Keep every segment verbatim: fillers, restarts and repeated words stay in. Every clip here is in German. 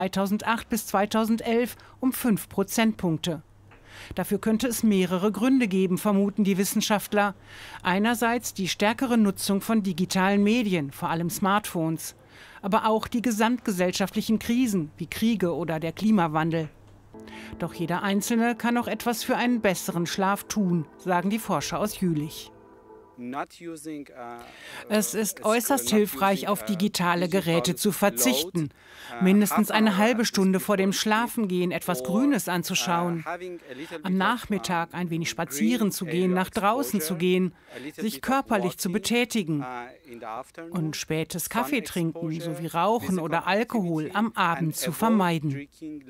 zweitausendacht bis zweitausendelf um fünf Prozentpunkte. Dafür könnte es mehrere Gründe geben, vermuten die Wissenschaftler. Einerseits die stärkere Nutzung von digitalen Medien, vor allem Smartphones, aber auch die gesamtgesellschaftlichen Krisen wie Kriege oder der Klimawandel. Doch jeder Einzelne kann auch etwas für einen besseren Schlaf tun, sagen die Forscher aus Jülich. Es ist äußerst hilfreich, auf digitale Geräte zu verzichten. Mindestens eine halbe Stunde vor dem Schlafengehen etwas Grünes anzuschauen. Am Nachmittag ein wenig spazieren zu gehen, nach draußen zu gehen, sich körperlich zu betätigen. Und spätes Kaffee trinken sowie Rauchen oder Alkohol am Abend zu vermeiden.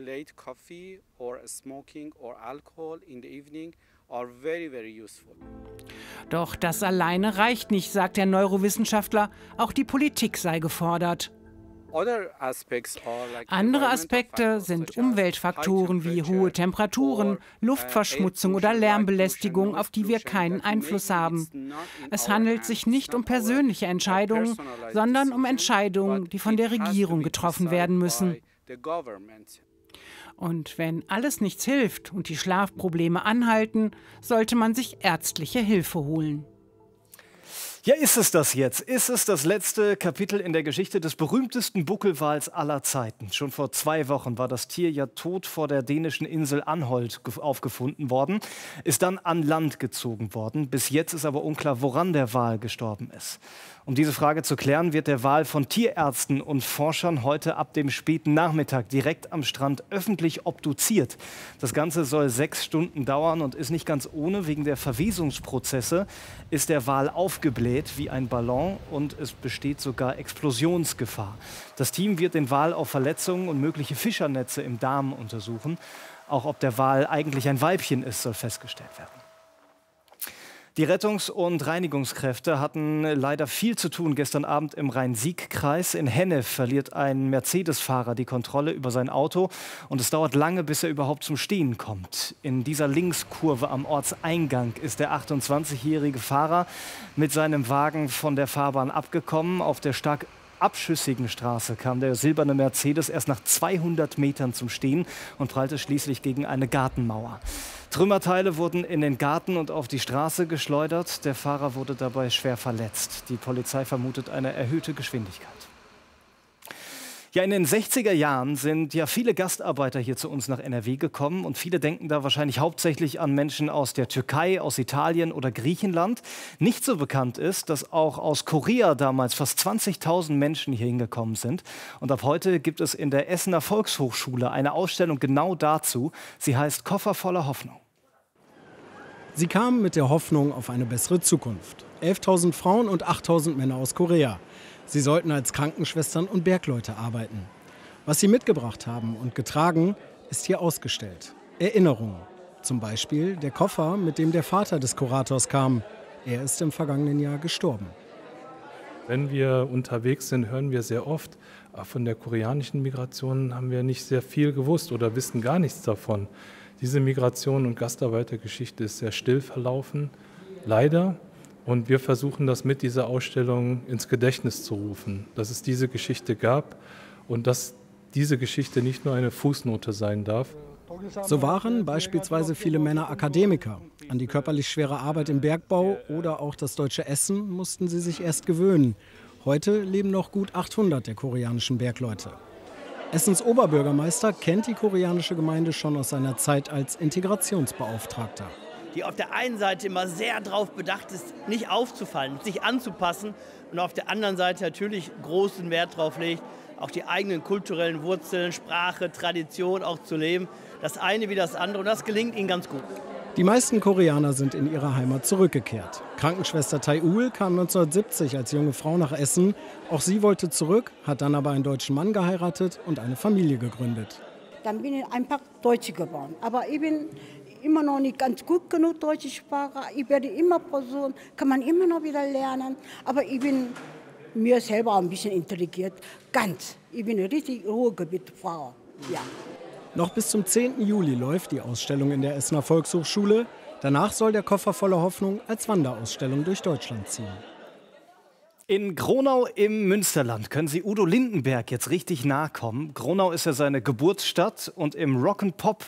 Doch das alleine reicht nicht, sagt der Neurowissenschaftler. Auch die Politik sei gefordert. Andere Aspekte sind Umweltfaktoren wie hohe Temperaturen, Luftverschmutzung oder Lärmbelästigung, auf die wir keinen Einfluss haben. Es handelt sich nicht um persönliche Entscheidungen, sondern um Entscheidungen, die von der Regierung getroffen werden müssen. Und wenn alles nichts hilft und die Schlafprobleme anhalten, sollte man sich ärztliche Hilfe holen. Ja, ist es das jetzt? Ist es das letzte Kapitel in der Geschichte des berühmtesten Buckelwals aller Zeiten? Schon vor zwei Wochen war das Tier ja tot vor der dänischen Insel Anholt aufgefunden worden, ist dann an Land gezogen worden. Bis jetzt ist aber unklar, woran der Wal gestorben ist. Um diese Frage zu klären, wird der Wal von Tierärzten und Forschern heute ab dem späten Nachmittag direkt am Strand öffentlich obduziert. Das Ganze soll sechs Stunden dauern und ist nicht ganz ohne. Wegen der Verwesungsprozesse ist der Wal aufgebläht wie ein Ballon und es besteht sogar Explosionsgefahr. Das Team wird den Wal auf Verletzungen und mögliche Fischernetze im Darm untersuchen. Auch ob der Wal eigentlich ein Weibchen ist, soll festgestellt werden. Die Rettungs- und Reinigungskräfte hatten leider viel zu tun gestern Abend im Rhein-Sieg-Kreis. In Hennef verliert ein Mercedes-Fahrer die Kontrolle über sein Auto und es dauert lange, bis er überhaupt zum Stehen kommt. In dieser Linkskurve am Ortseingang ist der achtundzwanzigjährige Fahrer mit seinem Wagen von der Fahrbahn abgekommen. Auf der stark abschüssigen Straße kam der silberne Mercedes erst nach zweihundert Metern zum Stehen und prallte schließlich gegen eine Gartenmauer. Trümmerteile wurden in den Garten und auf die Straße geschleudert. Der Fahrer wurde dabei schwer verletzt. Die Polizei vermutet eine erhöhte Geschwindigkeit. Ja, in den sechziger Jahren sind ja viele Gastarbeiter hier zu uns nach N R W gekommen und viele denken da wahrscheinlich hauptsächlich an Menschen aus der Türkei, aus Italien oder Griechenland. Nicht so bekannt ist, dass auch aus Korea damals fast zwanzigtausend Menschen hier hingekommen sind. Und ab heute gibt es in der Essener Volkshochschule eine Ausstellung genau dazu. Sie heißt Koffer voller Hoffnung. Sie kamen mit der Hoffnung auf eine bessere Zukunft. elftausend Frauen und achttausend Männer aus Korea. Sie sollten als Krankenschwestern und Bergleute arbeiten. Was sie mitgebracht haben und getragen, ist hier ausgestellt. Erinnerungen. Zum Beispiel der Koffer, mit dem der Vater des Kurators kam. Er ist im vergangenen Jahr gestorben. Wenn wir unterwegs sind, hören wir sehr oft, von der koreanischen Migration haben wir nicht sehr viel gewusst oder wissen gar nichts davon. Diese Migration- und Gastarbeitergeschichte ist sehr still verlaufen, leider. Und wir versuchen das mit dieser Ausstellung ins Gedächtnis zu rufen, dass es diese Geschichte gab und dass diese Geschichte nicht nur eine Fußnote sein darf. So waren beispielsweise viele Männer Akademiker. An die körperlich schwere Arbeit im Bergbau oder auch das deutsche Essen mussten sie sich erst gewöhnen. Heute leben noch gut achthundert der koreanischen Bergleute. Essens Oberbürgermeister kennt die koreanische Gemeinde schon aus seiner Zeit als Integrationsbeauftragter. Die auf der einen Seite immer sehr darauf bedacht ist, nicht aufzufallen, sich anzupassen und auf der anderen Seite natürlich großen Wert darauf legt, auch die eigenen kulturellen Wurzeln, Sprache, Tradition auch zu leben. Das eine wie das andere und das gelingt ihnen ganz gut. Die meisten Koreaner sind in ihre Heimat zurückgekehrt. Krankenschwester Tae-ul kam neunzehnhundertsiebzig als junge Frau nach Essen. Auch sie wollte zurück, hat dann aber einen deutschen Mann geheiratet und eine Familie gegründet. Dann bin ich einfach Deutsche geworden. Aber ich bin immer noch nicht ganz gut genug deutsche Sprache. Ich werde immer Person, kann man immer noch wieder lernen. Aber ich bin mir selber ein bisschen intelligent. Ganz. Ich bin eine richtig Ruhrgebietfrau. Ja. Noch bis zum zehnten Juli läuft die Ausstellung in der Essener Volkshochschule. Danach soll der Koffer voller Hoffnung als Wanderausstellung durch Deutschland ziehen. In Gronau im Münsterland können Sie Udo Lindenberg jetzt richtig nahe kommen. Gronau ist ja seine Geburtsstadt und im Rock'n'Pop